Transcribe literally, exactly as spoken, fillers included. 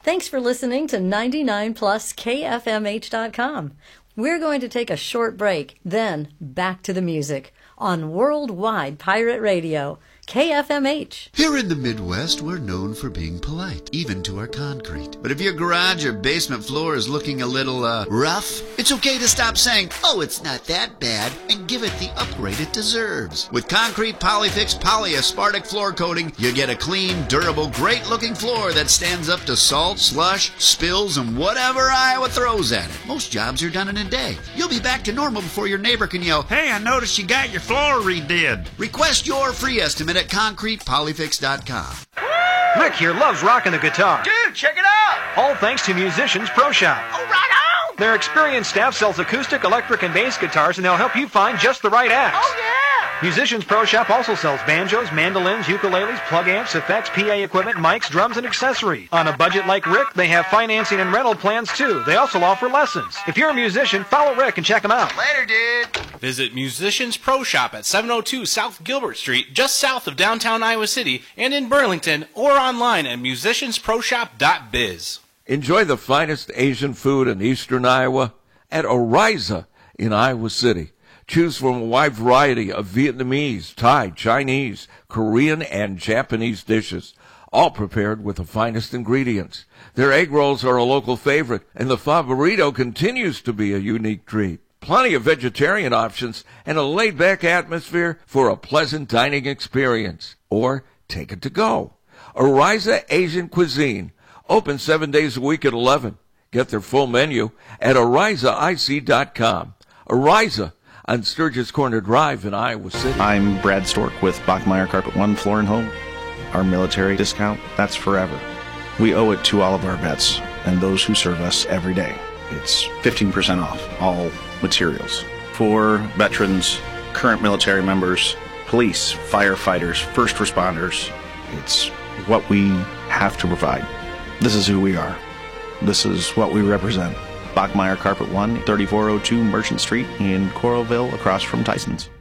Thanks for listening to ninety-nine plus K F M H dot com. We're going to take a short break, then back to the music on Worldwide Pirate Radio, K F M H. Here in the Midwest, we're known for being polite, even to our concrete. But if your garage or basement floor is looking a little, uh, rough, it's okay to stop saying, oh, it's not that bad, and give it the upgrade it deserves. With Concrete Polyfix Polyaspartic Floor Coating, you get a clean, durable, great-looking floor that stands up to salt, slush, spills, and whatever Iowa throws at it. Most jobs are done in a day. You'll be back to normal before your neighbor can yell, hey, I noticed you got your floor redid. Request your free estimate at concrete polyfix dot com. Rick here loves rocking the guitar. Dude, check it out! All thanks to Musicians Pro Shop. Oh, right on! Their experienced staff sells acoustic, electric, and bass guitars, and they'll help you find just the right axe. Oh, yeah! Musicians Pro Shop also sells banjos, mandolins, ukuleles, plug amps, effects, P A equipment, mics, drums, and accessories. On a budget like Rick, they have financing and rental plans, too. They also offer lessons. If you're a musician, follow Rick and check them out. Later, dude! Visit Musicians Pro Shop at seven oh two South Gilbert Street, just south of downtown Iowa City, and in Burlington, or online at musicians pro shop dot biz. Enjoy the finest Asian food in eastern Iowa at Oriza in Iowa City. Choose from a wide variety of Vietnamese, Thai, Chinese, Korean, and Japanese dishes, all prepared with the finest ingredients. Their egg rolls are a local favorite, and the pho burrito continues to be a unique treat. Plenty of vegetarian options and a laid-back atmosphere for a pleasant dining experience. Or take it to go. Oriza Asian Cuisine, open seven days a week at eleven. Get their full menu at oriza I C dot com. Oriza on Sturgis Corner Drive in Iowa City. I'm Brad Stork with Bachmeyer Carpet One Floor and Home. Our military discount, that's forever. We owe it to all of our vets and those who serve us every day. It's fifteen percent off all materials. For veterans, current military members, police, firefighters, first responders, it's what we have to provide. This is who we are. This is what we represent. Bachmeyer Carpet One, thirty-four oh two Merchant Street in Coralville, across from Tyson's.